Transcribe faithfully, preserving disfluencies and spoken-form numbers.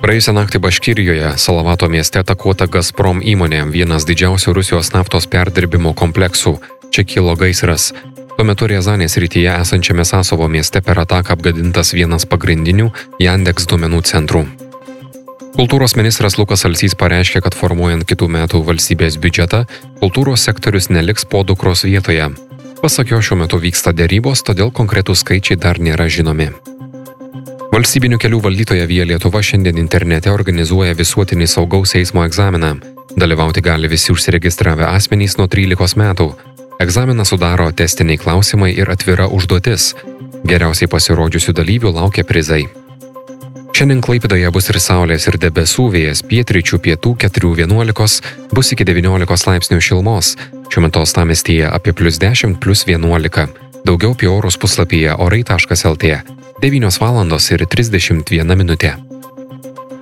Praėjusią naktį Baškirijoje, Salavato mieste atakuota Gazprom įmonė, vienas didžiausių Rusijos naftos perdirbimo kompleksų. Čia kilo gaisras. Tuo metu Riazanės srityje esančiame Sasovo mieste per ataką apgadintas vienas pagrindinių Yandex duomenų centrų. Kultūros ministras Lukas Alsys pareiškė, kad formuojant kitų metų valstybės biudžetą, kultūros sektorius neliks podukros vietoje. Pasak jo, šiuo metu vyksta derybos, todėl konkretų skaičiai dar nėra žinomi. Valstybinių kelių valdytoja Via Lietuva šiandien internete organizuoja visuotinį saugaus eismo egzaminą. Dalyvauti gali visi užsiregistravę asmenys nuo trylikos metų. Egzaminą sudaro testiniai klausimai ir atvira užduotis. Geriausiai pasirodžiusių dalyvių laukia prizai. Šiandien Klaipėdoje bus ir saulės ir debesų, vėjas pietryčių pietų keturių vienuolikos, bus iki devyniolikos laipsnių šilumos. Šiuo metu uostamiestyje apie plius dešimt, plius vienuolika. Daugiau apie orus puslapyje orai taškas lt. devynios valandos ir trisdešimt viena minutė.